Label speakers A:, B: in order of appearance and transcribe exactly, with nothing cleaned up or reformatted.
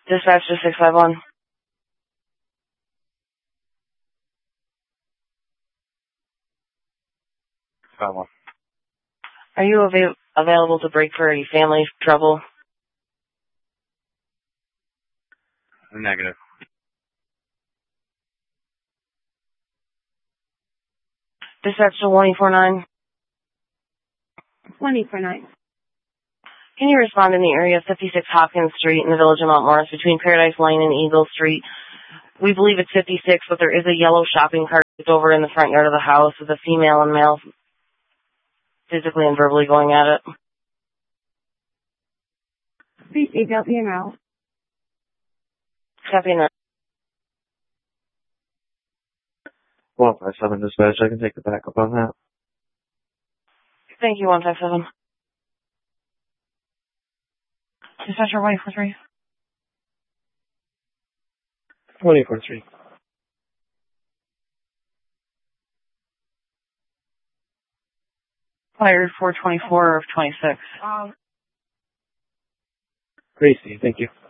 A: Dispatch to six five one.
B: five one.
A: Are you av- available to break for any family trouble?
B: Negative.
A: Dispatch to one four nine.
C: one four nine.
A: Can you respond in the area of fifty-six Hopkins Street in the village of Mount Morris between Paradise Lane and Eagle Street? We believe it's fifty-six, but there is a yellow shopping cart over in the front yard of the house with a female and male physically and verbally going at it.
C: Please detail the amount.
A: Copy that.
B: one five seven dispatch, I can take the backup on that.
A: Thank you, one five seven. Dispatcher one four three.
B: one eight four three.
A: Fired four twenty-four of twenty-six.
C: Um.
B: Gracie, thank you.